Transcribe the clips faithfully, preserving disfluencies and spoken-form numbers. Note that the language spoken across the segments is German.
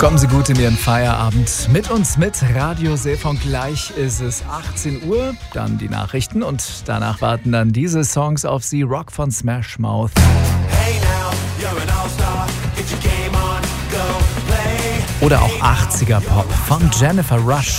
Kommen Sie gut in Ihren Feierabend mit uns mit Radio Seefunk. Gleich ist es achtzehn Uhr, dann die Nachrichten und danach warten dann diese Songs auf Sie. Rock von Smash Mouth. Hey now, you're an all-star. Get your game on, go play. Oder auch achtziger Pop von Jennifer Rush.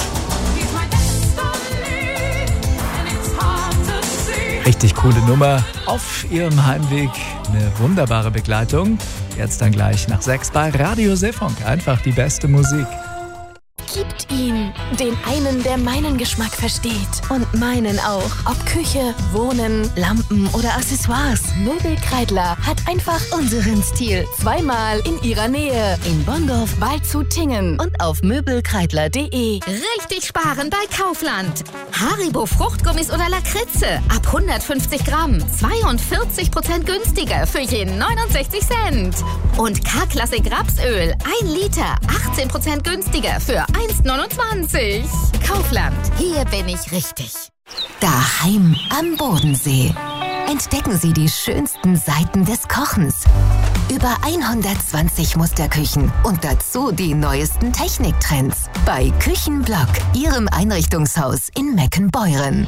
Richtig coole Nummer. Auf Ihrem Heimweg eine wunderbare Begleitung. Jetzt dann gleich nach sechs bei Radio Seefunk. Einfach die beste Musik. Gibt ihn, den einen, der meinen Geschmack versteht. Und meinen auch. Ob Küche, Wohnen, Lampen oder Accessoires. Möbelkreidler hat einfach unseren Stil. Zweimal in ihrer Nähe. In Bonndorf, Waldshut-Tiengen und auf möbelkreidler punkt de. Richtig sparen bei Kaufland. Haribo Fruchtgummis oder Lakritze ab hundertfünfzig Gramm. zweiundvierzig Prozent günstiger für je neunundsechzig Cent. Und K-Klassik Rapsöl ein Liter. achtzehn Prozent günstiger für eins neunundzwanzig. Kaufland. Hier bin ich richtig. Daheim am Bodensee. Entdecken Sie die schönsten Seiten des Kochens. Über hundertzwanzig Musterküchen und dazu die neuesten Techniktrends. Bei Küchenblock, Ihrem Einrichtungshaus in Meckenbeuren.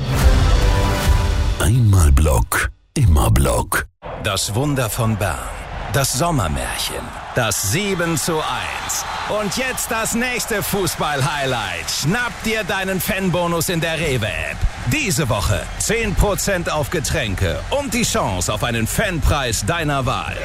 Einmal Block, immer Block. Das Wunder von Bern. Das Sommermärchen. Das sieben zu eins. Und jetzt das nächste Fußball-Highlight. Schnapp dir deinen Fanbonus in der Rewe-App. Diese Woche zehn Prozent auf Getränke und die Chance auf einen Fanpreis deiner Wahl.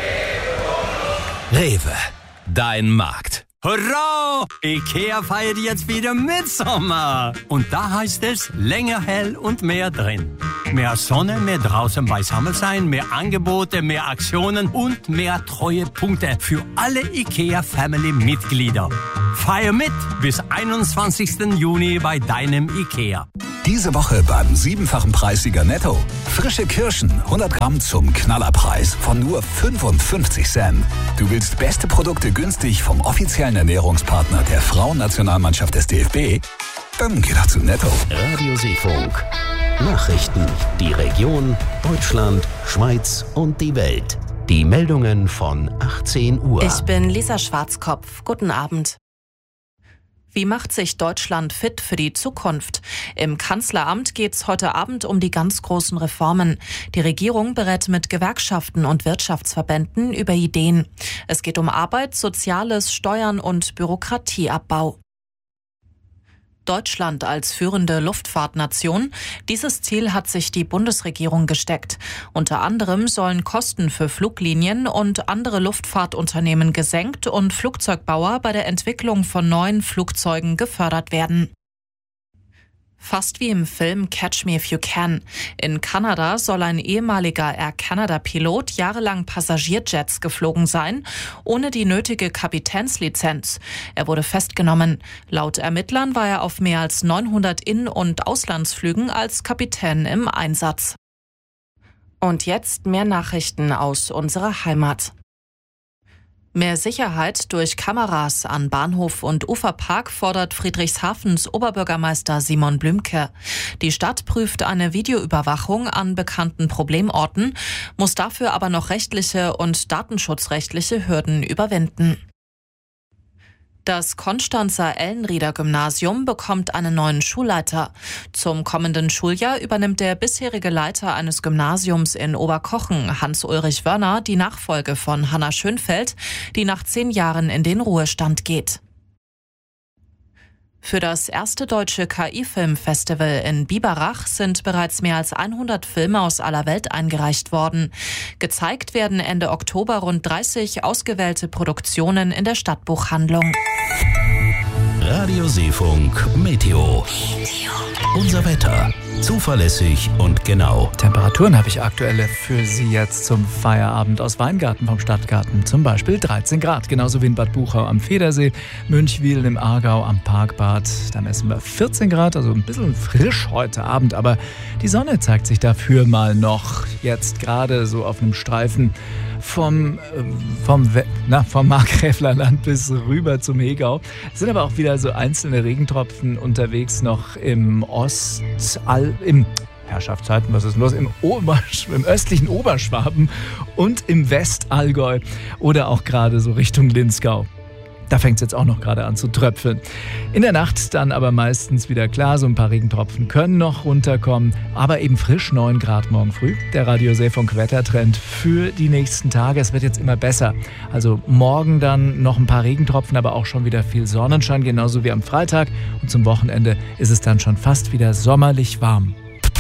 Rewe, dein Markt. Hurra! Ikea feiert jetzt wieder Mitsommer. Und da heißt es länger hell und mehr drin. Mehr Sonne, mehr draußen beisammen sein, mehr Angebote, mehr Aktionen und mehr Treuepunkte für alle Ikea-Family-Mitglieder. Feier mit bis einundzwanzigsten Juni bei deinem Ikea. Diese Woche beim siebenfachen Preissieger Netto. Frische Kirschen, hundert Gramm zum Knallerpreis von nur fünfundfünfzig Cent. Du willst beste Produkte günstig vom offiziellen Ernährungspartner der Frauennationalmannschaft des D F B? Dann geh doch zu Netto. Radio Seefunk. Nachrichten, die Region, Deutschland, Schweiz und die Welt. Die Meldungen von achtzehn Uhr. Ich bin Lisa Schwarzkopf. Guten Abend. Wie macht sich Deutschland fit für die Zukunft? Im Kanzleramt geht es heute Abend um die ganz großen Reformen. Die Regierung berät mit Gewerkschaften und Wirtschaftsverbänden über Ideen. Es geht um Arbeit, Soziales, Steuern und Bürokratieabbau. Deutschland als führende Luftfahrtnation. Dieses Ziel hat sich die Bundesregierung gesteckt. Unter anderem sollen Kosten für Fluglinien und andere Luftfahrtunternehmen gesenkt und Flugzeugbauer bei der Entwicklung von neuen Flugzeugen gefördert werden. Fast wie im Film Catch Me If You Can. In Kanada soll ein ehemaliger Air Canada-Pilot jahrelang Passagierjets geflogen sein, ohne die nötige Kapitänslizenz. Er wurde festgenommen. Laut Ermittlern war er auf mehr als neunhundert In- und Auslandsflügen als Kapitän im Einsatz. Und jetzt mehr Nachrichten aus unserer Heimat. Mehr Sicherheit durch Kameras an Bahnhof und Uferpark fordert Friedrichshafens Oberbürgermeister Simon Blümke. Die Stadt prüft eine Videoüberwachung an bekannten Problemorten, muss dafür aber noch rechtliche und datenschutzrechtliche Hürden überwinden. Das Konstanzer Ellenrieder-Gymnasium bekommt einen neuen Schulleiter. Zum kommenden Schuljahr übernimmt der bisherige Leiter eines Gymnasiums in Oberkochen, Hans-Ulrich Wörner, die Nachfolge von Hanna Schönfeld, die nach zehn Jahren in den Ruhestand geht. Für das erste deutsche K I-Filmfestival in Biberach sind bereits mehr als hundert Filme aus aller Welt eingereicht worden. Gezeigt werden Ende Oktober rund dreißig ausgewählte Produktionen in der Stadtbuchhandlung. Radio Seefunk Meteo. Unser Wetter. Zuverlässig und genau. Temperaturen habe ich aktuelle für Sie jetzt zum Feierabend aus Weingarten vom Stadtgarten. Zum Beispiel dreizehn Grad, genauso wie in Bad Buchau am Federsee, Münchwilen im Aargau am Parkbad. Da messen wir vierzehn Grad, also ein bisschen frisch heute Abend, aber die Sonne zeigt sich dafür mal noch jetzt gerade so auf einem Streifen vom, vom, na, vom Markgräflerland bis rüber zum Hegau. Es sind aber auch wieder so einzelne Regentropfen unterwegs noch im Ostall, im Herrschaftszeiten, was ist los? Im, Obersch- im östlichen Oberschwaben und im Westallgäu oder auch gerade so Richtung Linzgau. Da fängt es jetzt auch noch gerade an zu tröpfeln. In der Nacht dann aber meistens wieder klar, so ein paar Regentropfen können noch runterkommen, aber eben frisch neun Grad morgen früh. Der Radio Seefunk Wettertrend für die nächsten Tage. Es wird jetzt immer besser. Also morgen dann noch ein paar Regentropfen, aber auch schon wieder viel Sonnenschein, genauso wie am Freitag. Und zum Wochenende ist es dann schon fast wieder sommerlich warm.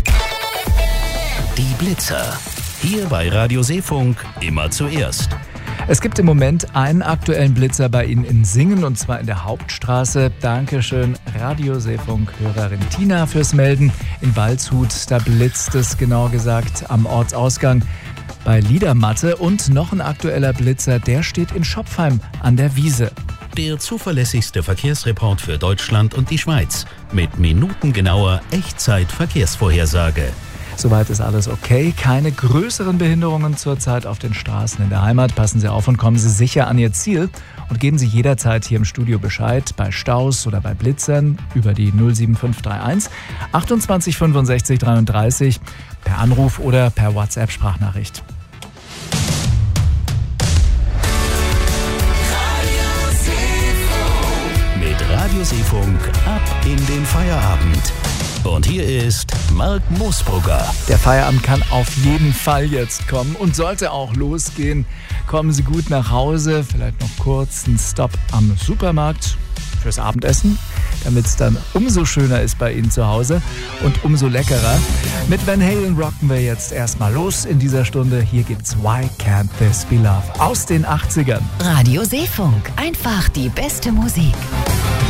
Die Blitzer. Hier bei Radio Seefunk immer zuerst. Es gibt im Moment einen aktuellen Blitzer bei Ihnen in Singen, und zwar in der Hauptstraße. Dankeschön, Radio Seefunk-Hörerin Tina, fürs Melden. In Waldshut, da blitzt es genauer gesagt am Ortsausgang bei Liedermatte. Und noch ein aktueller Blitzer, der steht in Schopfheim an der Wiese. Der zuverlässigste Verkehrsreport für Deutschland und die Schweiz mit minutengenauer Echtzeit-Verkehrsvorhersage. Soweit ist alles okay. Keine größeren Behinderungen zurzeit auf den Straßen in der Heimat. Passen Sie auf und kommen Sie sicher an Ihr Ziel. Und geben Sie jederzeit hier im Studio Bescheid bei Staus oder bei Blitzern über die null sieben fünf drei eins achtundzwanzig fünfundsechzig dreiunddreißig per Anruf oder per WhatsApp-Sprachnachricht. Mit Radio Seefunk ab in den Feierabend. Und hier ist Marc Moosbrugger. Der Feierabend kann auf jeden Fall jetzt kommen und sollte auch losgehen. Kommen Sie gut nach Hause, vielleicht noch kurz einen Stopp am Supermarkt fürs Abendessen, damit es dann umso schöner ist bei Ihnen zu Hause und umso leckerer. Mit Van Halen rocken wir jetzt erstmal los in dieser Stunde. Hier gibt's Why Can't This Be Love aus den achtzigern. Radio Seefunk, einfach die beste Musik.